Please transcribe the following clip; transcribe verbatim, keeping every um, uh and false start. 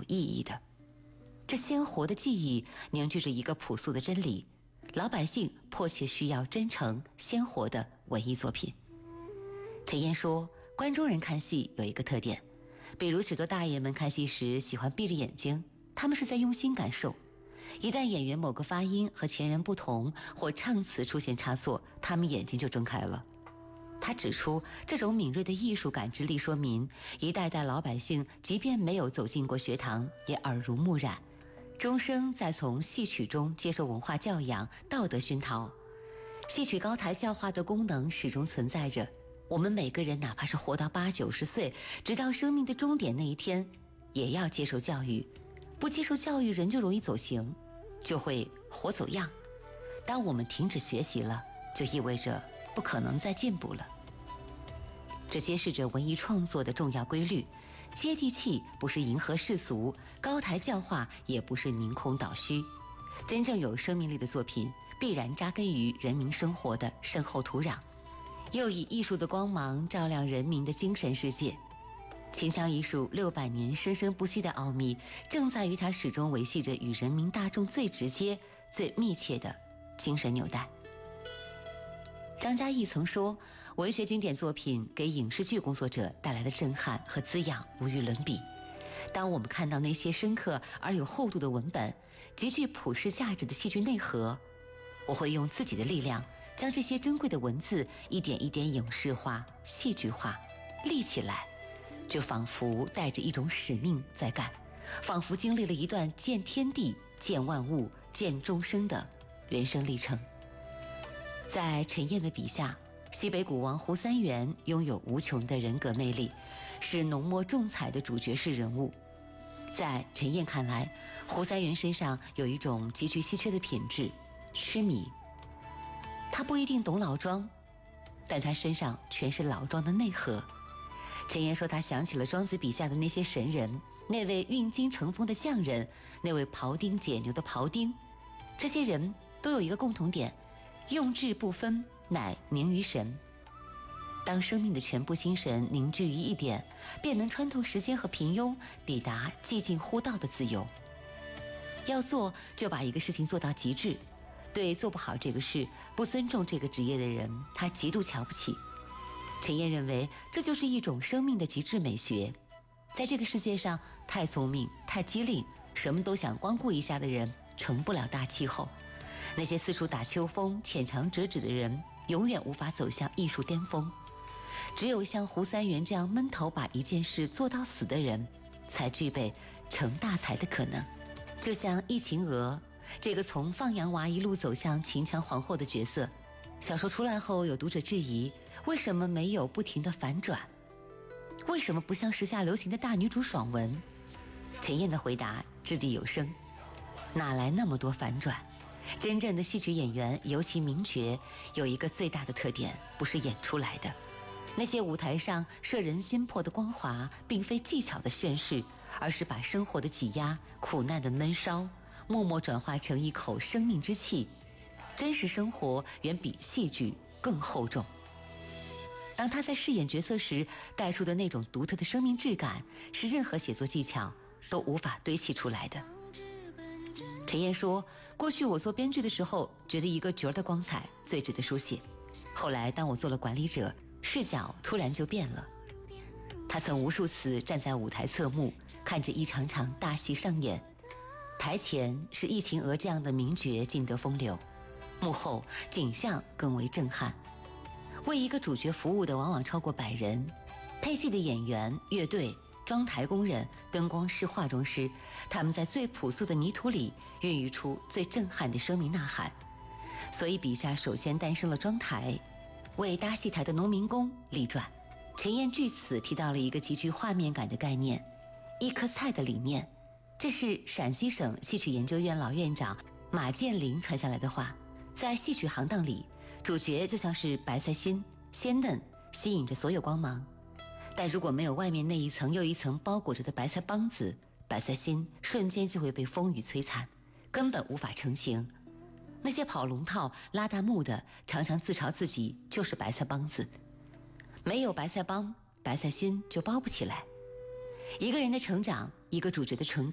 意义的。这鲜活的记忆凝聚着一个朴素的真理：老百姓迫切需要真诚鲜活的文艺作品。陈燕说，关中人看戏有一个特点，比如许多大爷们看戏时喜欢闭着眼睛，他们是在用心感受。一旦演员某个发音和前人不同，或唱词出现差错，他们眼睛就睁开了。他指出，这种敏锐的艺术感知力说明，一代代老百姓即便没有走进过学堂，也耳濡目染，终生在从戏曲中接受文化教养、道德熏陶。戏曲高台教化的功能始终存在着。我们每个人哪怕是活到八九十岁，直到生命的终点那一天，也要接受教育。不接受教育，人就容易走形，就会活走样。当我们停止学习了，就意味着不可能再进步了。这揭示着文艺创作的重要规律：接地气不是迎合世俗，高台教化也不是凌空倒虚。真正有生命力的作品，必然扎根于人民生活的深厚土壤，又以艺术的光芒照亮人民的精神世界。秦腔艺术六百年生生不息的奥秘，正在于它始终维系着与人民大众最直接、最密切的精神纽带。张嘉译曾说，文学经典作品给影视剧工作者带来的震撼和滋养无与伦比。当我们看到那些深刻而有厚度的文本，极具普世价值的戏剧内核，我会用自己的力量，将这些珍贵的文字一点一点影视化、戏剧化，立起来，就仿佛带着一种使命在干，仿佛经历了一段见天地、见万物、见众生的人生历程。在陈燕的笔下，西北鼓王胡三元拥有无穷的人格魅力，是浓墨重彩的主角式人物。在陈燕看来，胡三元身上有一种极具稀缺的品质——痴迷。他不一定懂老庄，但他身上全是老庄的内核。陈燕说，他想起了庄子笔下的那些神人，那位运金乘风的匠人，那位庖丁解牛的庖丁，这些人都有一个共同点：用智不分，乃凝于神。当生命的全部心神凝聚于一点，便能穿透时间和平庸，抵达寂静忽道的自由。要做，就把一个事情做到极致。对做不好这个事、不尊重这个职业的人，他极度瞧不起。陈燕认为，这就是一种生命的极致美学。在这个世界上，太聪明、太机灵，什么都想光顾一下的人，成不了大气候。那些四处打秋风、浅尝辄止的人，永远无法走向艺术巅峰。只有像胡三元这样闷头把一件事做到死的人，才具备成大才的可能。就像易秦娥这个从放羊娃一路走向秦腔皇后的角色，小说出来后，有读者质疑，为什么没有不停的反转？为什么不像时下流行的大女主爽文？陈燕的回答掷地有声：哪来那么多反转？真正的戏曲演员，尤其名角，有一个最大的特点，不是演出来的。那些舞台上摄人心魄的光华，并非技巧的炫示，而是把生活的挤压、苦难的闷烧，默默转化成一口生命之气。真实生活远比戏剧更厚重。当他在饰演角色时带出的那种独特的生命质感，是任何写作技巧都无法堆砌出来的。陈燕说，过去我做编剧的时候，觉得一个角的光彩最值得书写，后来当我做了管理者，视角突然就变了。他曾无数次站在舞台侧幕，看着一场场大戏上演，台前是易秦娥这样的名角尽得风流，幕后景象更为震撼。为一个主角服务的往往超过百人，配戏的演员、乐队、装台工人、灯光师、化妆师，他们在最朴素的泥土里孕育出最震撼的生命呐喊。所以笔下首先诞生了妆台，为搭戏台的农民工立传。陈燕据此提到了一个极具画面感的概念——一颗菜的理念。这是陕西省戏曲研究院老院长马建林传下来的话。在戏曲行当里，主角就像是白菜心，鲜嫩，吸引着所有光芒。但如果没有外面那一层又一层包裹着的白菜帮子，白菜心瞬间就会被风雨摧残，根本无法成型。那些跑龙套、拉大幕的，常常自嘲自己就是白菜帮子。没有白菜帮，白菜心就包不起来。一个人的成长，一个主角的成